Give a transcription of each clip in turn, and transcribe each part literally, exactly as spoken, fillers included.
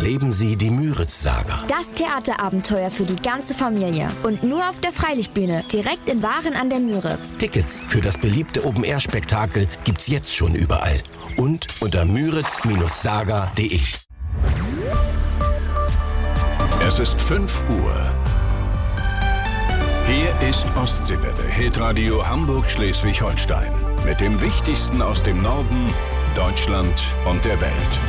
Erleben Sie die Müritz-Saga. Das Theaterabenteuer für die ganze Familie. Und nur auf der Freilichtbühne, direkt in Waren an der Müritz. Tickets für das beliebte Open-Air-Spektakel gibt's jetzt schon überall. Und unter müritz Saga punkt de. Es ist fünf Uhr. Hier ist Ostseewelle, Hitradio Hamburg-Schleswig-Holstein. Mit dem Wichtigsten aus dem Norden, Deutschland und der Welt.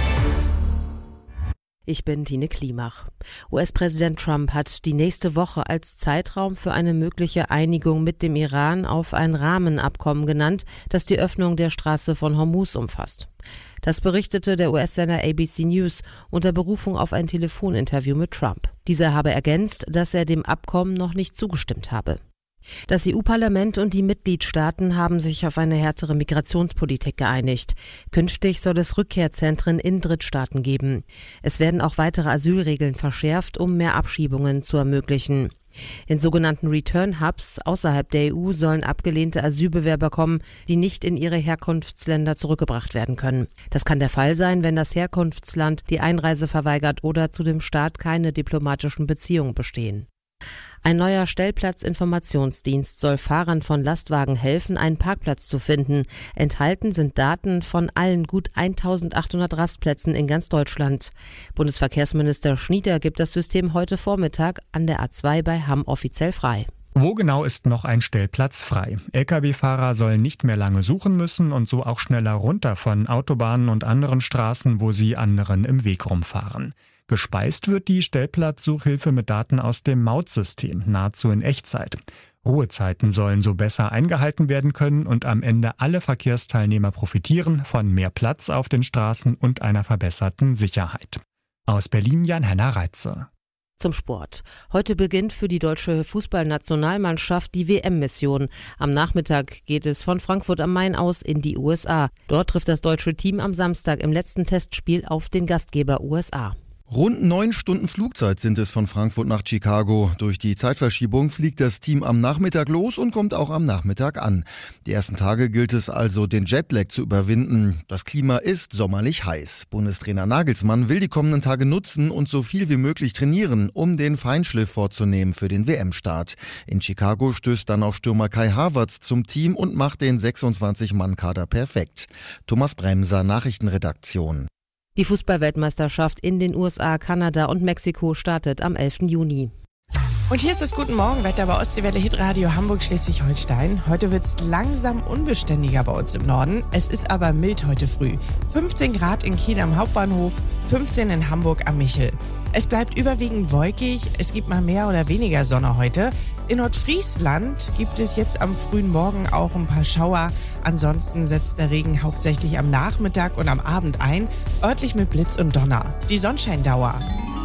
Ich bin Tine Klimach. U S-Präsident Trump hat die nächste Woche als Zeitraum für eine mögliche Einigung mit dem Iran auf ein Rahmenabkommen genannt, das die Öffnung der Straße von Hormuz umfasst. Das berichtete der U S-Sender A B C News unter Berufung auf ein Telefoninterview mit Trump. Dieser habe ergänzt, dass er dem Abkommen noch nicht zugestimmt habe. Das E U-Parlament und die Mitgliedstaaten haben sich auf eine härtere Migrationspolitik geeinigt. Künftig soll es Rückkehrzentren in Drittstaaten geben. Es werden auch weitere Asylregeln verschärft, um mehr Abschiebungen zu ermöglichen. In sogenannten Return-Hubs außerhalb der E U sollen abgelehnte Asylbewerber kommen, die nicht in ihre Herkunftsländer zurückgebracht werden können. Das kann der Fall sein, wenn das Herkunftsland die Einreise verweigert oder zu dem Staat keine diplomatischen Beziehungen bestehen. Ein neuer Stellplatzinformationsdienst soll Fahrern von Lastwagen helfen, einen Parkplatz zu finden. Enthalten sind Daten von allen gut eintausendachthundert Rastplätzen in ganz Deutschland. Bundesverkehrsminister Schnieder gibt das System heute Vormittag an der A zwei bei Hamm offiziell frei. Wo genau ist noch ein Stellplatz frei? L K W-Fahrer sollen nicht mehr lange suchen müssen und so auch schneller runter von Autobahnen und anderen Straßen, wo sie anderen im Weg rumfahren. Gespeist wird die Stellplatzsuchhilfe mit Daten aus dem Mautsystem, nahezu in Echtzeit. Ruhezeiten sollen so besser eingehalten werden können und am Ende alle Verkehrsteilnehmer profitieren von mehr Platz auf den Straßen und einer verbesserten Sicherheit. Aus Berlin Jan-Henner Reitze. Zum Sport. Heute beginnt für die deutsche Fußballnationalmannschaft die W M-Mission. Am Nachmittag geht es von Frankfurt am Main aus in die U S A. Dort trifft das deutsche Team am Samstag im letzten Testspiel auf den Gastgeber U S A. Rund neun Stunden Flugzeit sind es von Frankfurt nach Chicago. Durch die Zeitverschiebung fliegt das Team am Nachmittag los und kommt auch am Nachmittag an. Die ersten Tage gilt es also, den Jetlag zu überwinden. Das Klima ist sommerlich heiß. Bundestrainer Nagelsmann will die kommenden Tage nutzen und so viel wie möglich trainieren, um den Feinschliff vorzunehmen für den W M-Start. In Chicago stößt dann auch Stürmer Kai Havertz zum Team und macht den sechsundzwanzig-Mann-Kader perfekt. Thomas Bremser, Nachrichtenredaktion. Die Fußballweltmeisterschaft in den U S A, Kanada und Mexiko startet am elften Juni. Und hier ist das Guten Morgen-Wetter bei Ostseewelle Hitradio Hamburg-Schleswig-Holstein. Heute wird es langsam unbeständiger bei uns im Norden. Es ist aber mild heute früh. fünfzehn Grad in Kiel am Hauptbahnhof, fünfzehn in Hamburg am Michel. Es bleibt überwiegend wolkig, es gibt mal mehr oder weniger Sonne heute. In Nordfriesland gibt es jetzt am frühen Morgen auch ein paar Schauer. Ansonsten setzt der Regen hauptsächlich am Nachmittag und am Abend ein, örtlich mit Blitz und Donner. Die Sonnenscheindauer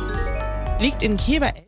liegt in Kiel bei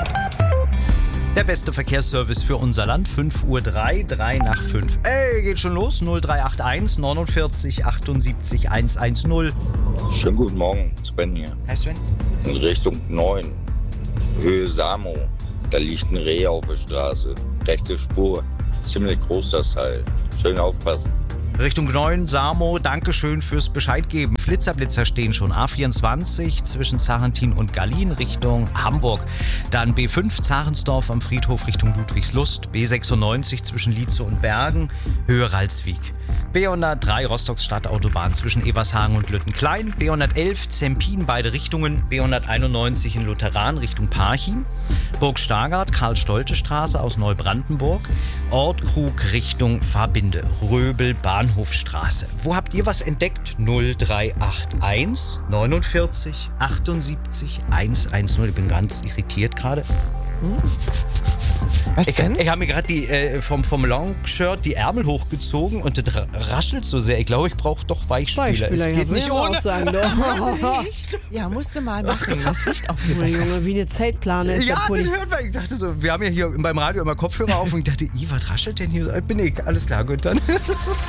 Der beste Verkehrsservice für unser Land, fünf Uhr drei, drei nach fünf. Ey, geht schon los, null drei acht eins neunundvierzig achtundsiebzig hundertzehn. Schönen guten Morgen, Sven hier. Hi Sven. In Richtung neun, Höhe Samo. Da liegt ein Reh auf der Straße. Rechte Spur. Ziemlich groß das Teil. Schön aufpassen. Richtung neun, Samo, Dankeschön fürs Bescheid geben. Flitzer-Blitzer stehen schon. A vierundzwanzig zwischen Zarentin und Gallien Richtung Hamburg. Dann B fünf Zarensdorf am Friedhof Richtung Ludwigslust. B sechsundneunzig zwischen Lietze und Bergen, Höhe Ralswiek. B hundertdrei Rostocks Stadtautobahn zwischen Ebershagen und Lüttenklein. B hundertelf Zempin beide Richtungen. B hunderteinundneunzig in Lutheran Richtung Parchim. Burg Stargard, Karl-Stolte-Straße aus Neubrandenburg. Ortkrug Richtung Fahrbinde. Röbel Bahnhofstraße. Wo habt ihr was entdeckt? null drei acht eins neunundvierzig achtundsiebzig hundertzehn. Ich bin ganz irritiert gerade. Hm? Was ich, denn? Ich habe mir gerade die äh, vom, vom Longshirt die Ärmel hochgezogen und das raschelt so sehr. Ich glaube, ich brauche doch Weichspüler. Es geht nicht ohne. Sagen, ja, musst du mal machen. Das riecht auch viel besser. Junge, wie eine Zeitplane ist ja, der das hört man. Ich dachte so, wir haben ja hier beim Radio immer Kopfhörer auf und ich dachte, I, was raschelt denn hier? So alt bin ich. Alles klar, gut, dann. Oh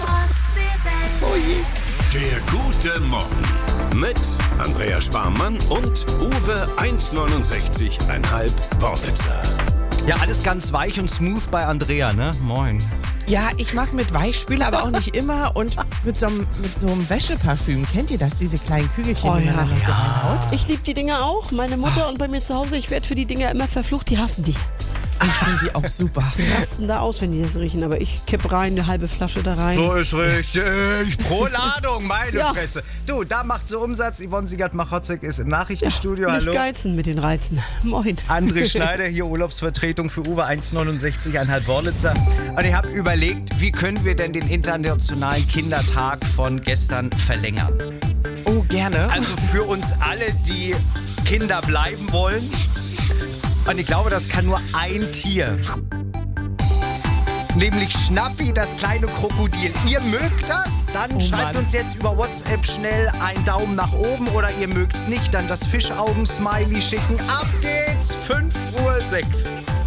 je. Der gute Morgen mit Andrea Sparmann und Uwe eins neunundsechzig Komma fünf Worpitzer. Ja, alles ganz weich und smooth bei Andrea, ne? Moin. Ja, ich mache mit Weichspüler, aber auch nicht immer. Und mit so einem, mit so einem Wäscheparfüm. Kennt ihr das? Diese kleinen Kügelchen, Oh die man ja. dann noch so reinhaut? Ich liebe die Dinger auch. Meine Mutter und bei mir zu Hause, ich werde für die Dinger immer verflucht, die hassen die. Ich finde die auch super. Die rasten da aus, wenn die das riechen, aber ich kipp rein, eine halbe Flasche da rein. So ist richtig. Pro Ladung, meine Ja. Fresse. Du, da macht sie Umsatz. Yvonne Siegert-Machotzek ist im Nachrichtenstudio. Nicht Hallo. geizen mit den Reizen. Moin. André Schneider, hier Urlaubsvertretung für Uwe eins neunundsechzig, eineinhalb Wörlitzer. Und ich habe überlegt, wie können wir denn den internationalen Kindertag von gestern verlängern? Oh, gerne. Also für uns alle, die Kinder bleiben wollen. Und ich glaube, das kann nur ein Tier. Nämlich Schnappi, das kleine Krokodil. Ihr mögt das? Dann Oh schreibt Mann. uns jetzt über WhatsApp schnell einen Daumen nach oben. Oder ihr mögt's nicht, dann das Fischaugen-Smiley schicken. Ab geht's, fünf Uhr sechs.